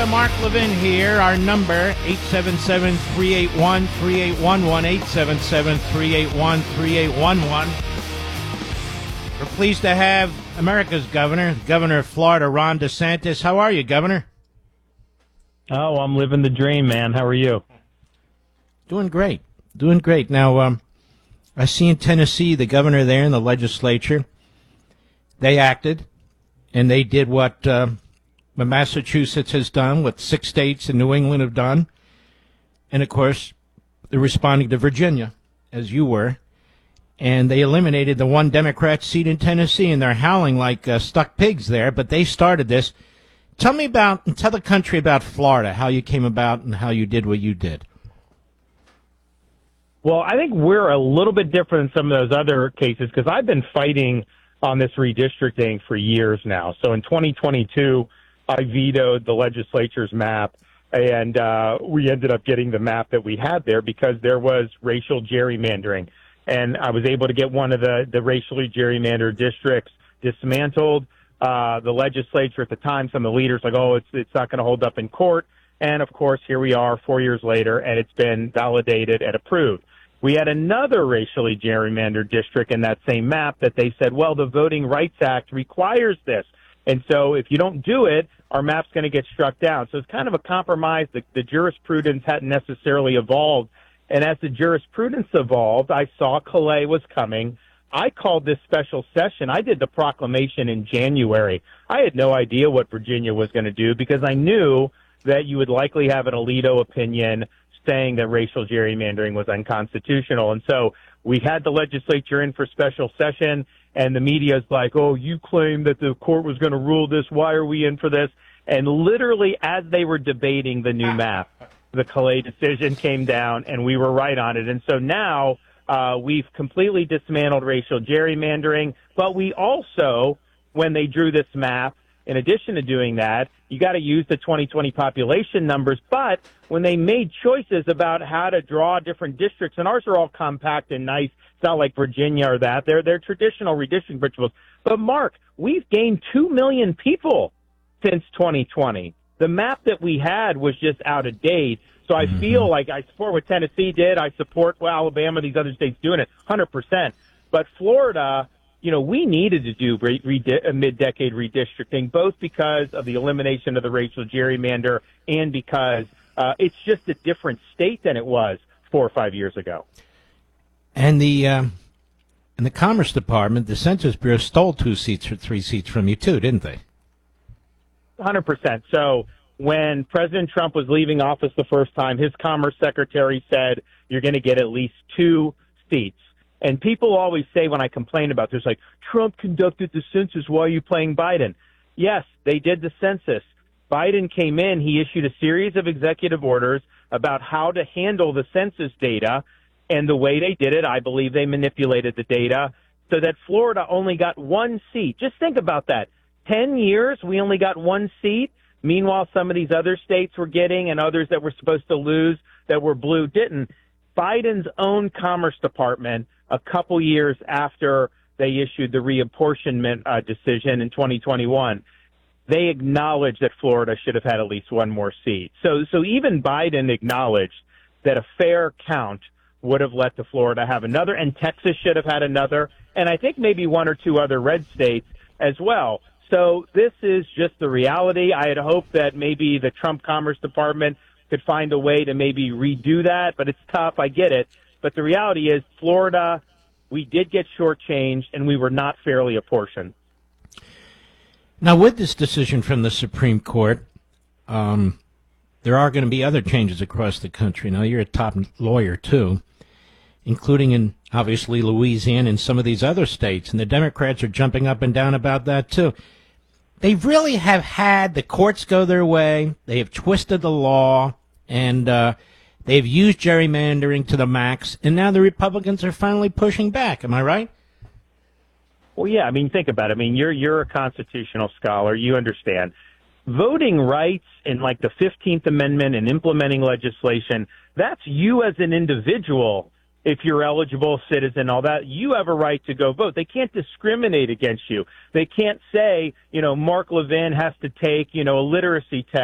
Mark Levin here. Our number, 877-381-3811, 877-381-3811. We're pleased to have America's Governor of Florida, Ron DeSantis. How are you, Governor? Oh, I'm living the dream, man. How are you? Doing great. Now, I see in Tennessee, the governor there in the legislature, they acted, and they did what Massachusetts has done, what 6 states in New England have done. And, of course, they're responding to Virginia, as you were. And they eliminated the one Democrat seat in Tennessee, and they're howling like stuck pigs there. But they started this. Tell the country about Florida, how you came about and how you did what you did. Well, I think we're a little bit different than some of those other cases because I've been fighting on this redistricting for years now. So in 2022, I vetoed the legislature's map, and we ended up getting the map that we had there because there was racial gerrymandering. And I was able to get one of the racially gerrymandered districts dismantled. The legislature at the time, some of the leaders like, oh, it's not going to hold up in court. And, of course, here we are 4 years later, and it's been validated and approved. We had another racially gerrymandered district in that same map that they said, well, the Voting Rights Act requires this. And so if you don't do it, our map's going to get struck down. So it's kind of a compromise. The jurisprudence hadn't necessarily evolved. And as the jurisprudence evolved, I saw Calais was coming. I called this special session. I did the proclamation in January. I had no idea what Virginia was going to do because I knew that you would likely have an Alito opinion saying that racial gerrymandering was unconstitutional. And so we had the legislature in for special session, and the media's like, oh, you claim that the court was going to rule this. Why are we in for this? And literally as they were debating the new map, the Calais decision came down, and we were right on it. And so now we've completely dismantled racial gerrymandering, but we also, when they drew this map, in addition to doing that, you got to use the 2020 population numbers. But when they made choices about how to draw different districts, and ours are all compact and nice, it's not like Virginia or that. They're traditional redistricting principles. But, Mark, we've gained 2 million people since 2020. The map that we had was just out of date. So I feel like I support what Tennessee did. I support what Alabama, these other states doing it 100%. But Florida, you know, we needed to do mid-decade redistricting, both because of the elimination of the racial gerrymander and because it's just a different state than it was 4 or 5 years ago. And the Commerce Department, the Census Bureau, stole 2 seats or 3 seats from you, too, didn't they? 100%. So when President Trump was leaving office the first time, his Commerce Secretary said, you're going to get at least 2 seats. And people always say when I complain about this, like, Trump conducted the census, why are you playing Biden? Yes, they did the census. Biden came in, he issued a series of executive orders about how to handle the census data. And the way they did it, I believe they manipulated the data so that Florida only got 1 seat. Just think about that. 10 years, we only got 1 seat. Meanwhile, some of these other states were getting and others that were supposed to lose that were blue didn't. Biden's own Commerce Department, a couple years after they issued the reapportionment decision in 2021, they acknowledged that Florida should have had at least 1 more seat. So even Biden acknowledged that a fair count would have let the Florida have another, and Texas should have had another, and I think maybe 1 or 2 other red states as well. So this is just the reality. I had hoped that maybe the Trump Commerce Department could find a way to maybe redo that, but it's tough. I get it. But the reality is Florida, we did get shortchanged, and we were not fairly apportioned. Now, with this decision from the Supreme Court, there are going to be other changes across the country. Now, you're a top lawyer, too, including in, obviously, Louisiana and some of these other states, and the Democrats are jumping up and down about that, too. They really have had the courts go their way. They have twisted the law, and they've used gerrymandering to the max, and now the Republicans are finally pushing back. Am I right? Well, yeah. I mean, think about it. I mean, you're a constitutional scholar. You understand. Voting rights and like the 15th Amendment and implementing legislation, that's you as an individual. If you're eligible, citizen, all that, you have a right to go vote. They can't discriminate against you. They can't say, Mark Levin has to take, a literacy test.